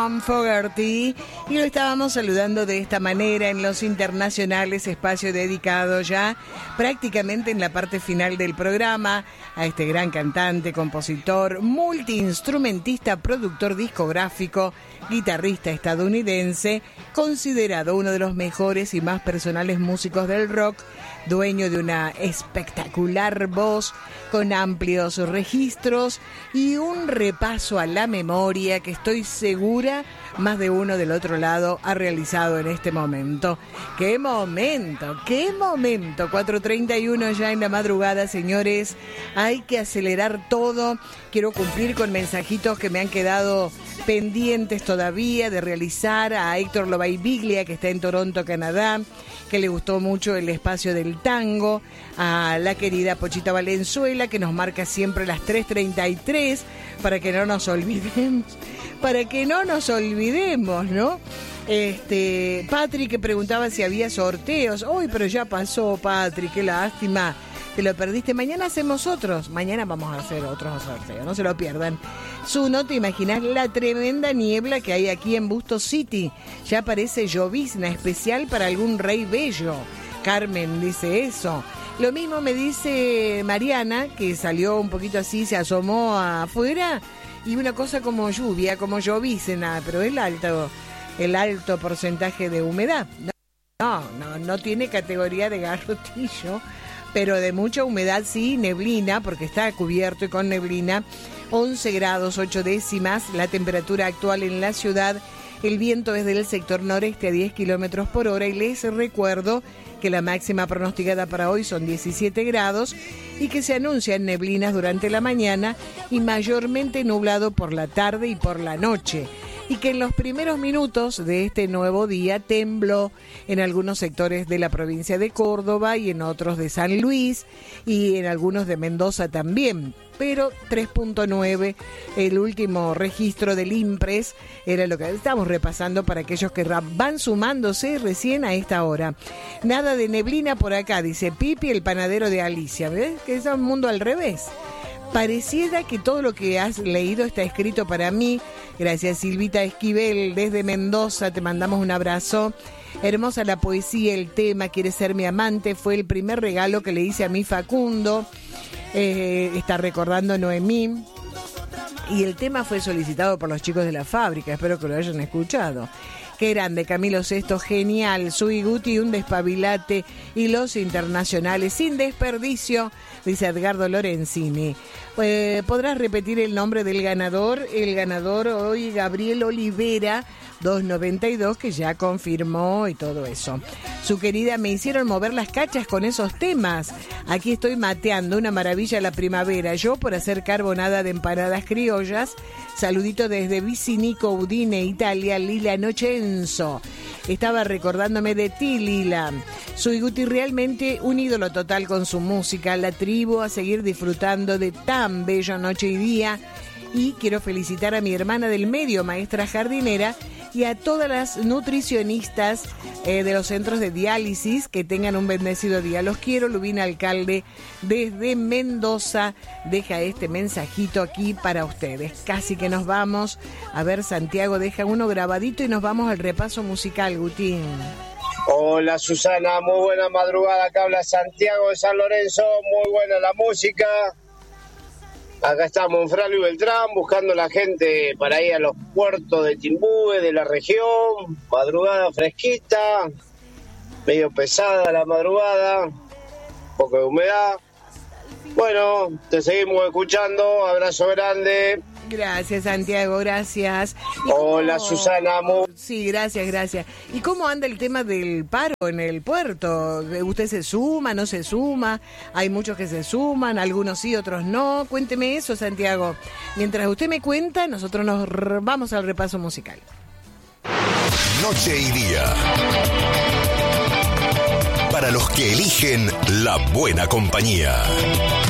Fogerty, y lo estábamos saludando de esta manera en los internacionales, espacio dedicado ya prácticamente en la parte final del programa a este gran cantante, compositor, multiinstrumentista, productor discográfico, guitarrista estadounidense, considerado uno de los mejores y más personales músicos del rock, dueño de una espectacular voz con amplios registros y un repaso a la memoria que estoy segura más de uno del otro lado ha realizado en este momento. ¡Qué momento! ¡Qué momento! 4:31 ya en la madrugada, señores. Hay que acelerar todo. Quiero cumplir con mensajitos que me han quedado pendientes todavía de realizar. A Héctor Lobaibiglia, que está en Toronto, Canadá, que le gustó mucho el espacio del tango. A la querida Pochita Valenzuela, que nos marca siempre las 3:33 para que no nos olvidemos. Para que no nos olvidemos, ¿no? Patrick, que preguntaba si había sorteos. Uy, pero ya pasó, Patrick, qué lástima. Te lo perdiste. Mañana hacemos otros. Mañana vamos a hacer otros sorteos, no se lo pierdan. No te imaginas la tremenda niebla que hay aquí en Bustos City. Ya parece llovizna especial para algún rey bello. Carmen dice eso. Lo mismo me dice Mariana, que salió un poquito así, se asomó afuera. Y una cosa como lluvia, como llovizna, pero el alto porcentaje de humedad. No tiene categoría de garrotillo, pero de mucha humedad sí, neblina, porque está cubierto y con neblina. 11 grados 8 décimas, la temperatura actual en la ciudad. El viento es del sector noreste a 10 kilómetros por hora y les recuerdo que la máxima pronosticada para hoy son 17 grados y que se anuncian neblinas durante la mañana y mayormente nublado por la tarde y por la noche. Y que en los primeros minutos de este nuevo día tembló en algunos sectores de la provincia de Córdoba y en otros de San Luis y en algunos de Mendoza también. Pero 3.9, el último registro del INPRES, era lo que estamos repasando para aquellos que van sumándose recién a esta hora. Nada de neblina por acá, dice Pipi, el panadero de Alicia. ¿Ves? Que es un mundo al revés. Pareciera que todo lo que has leído está escrito para mí. Gracias, Silvita Esquivel, desde Mendoza, te mandamos un abrazo. Hermosa la poesía, el tema, quiere ser mi amante, fue el primer regalo que le hice a mi Facundo. Está recordando Noemí. Y el tema fue solicitado por los chicos de la fábrica, espero que lo hayan escuchado. Qué grande, Camilo Sesto, genial. Sui Guti, un despabilate. Y los internacionales, sin desperdicio, dice Edgardo Lorenzini. ¿Podrás repetir el nombre del ganador? El ganador hoy, Gabriel Olivera, 292, que ya confirmó y todo eso. Su querida, me hicieron mover las cachas con esos temas. Aquí estoy mateando, una maravilla la primavera. Yo por hacer carbonada de empanadas criollas. Saludito desde Vicinico, Udine, Italia, Lila Nochenzo. Estaba recordándome de ti, Lila. Soy Guti, realmente un ídolo total con su música. La tribu a seguir disfrutando de tan bello noche y día. Y quiero felicitar a mi hermana del medio, maestra jardinera, y a todas las nutricionistas de los centros de diálisis, que tengan un bendecido día. Los quiero. Lubina Alcalde desde Mendoza deja este mensajito aquí para ustedes. Casi que nos vamos. A ver, Santiago deja uno grabadito y nos vamos al repaso musical, Gutín. Hola Susana, muy buena madrugada, acá habla Santiago de San Lorenzo, muy buena la música. Acá estamos en Fralo y Beltrán buscando la gente para ir a los puertos de Timbúes, de la región. Madrugada fresquita, medio pesada la madrugada, poco de humedad. Bueno, te seguimos escuchando, abrazo grande. Gracias, Santiago, gracias. Hola, Susana. Sí, gracias. ¿Y cómo anda el tema del paro en el puerto? ¿Usted se suma, no se suma? Hay muchos que se suman, algunos sí, otros no. Cuénteme eso, Santiago. Mientras usted me cuenta, nosotros nos vamos al repaso musical. Noche y día. Para los que eligen la buena compañía.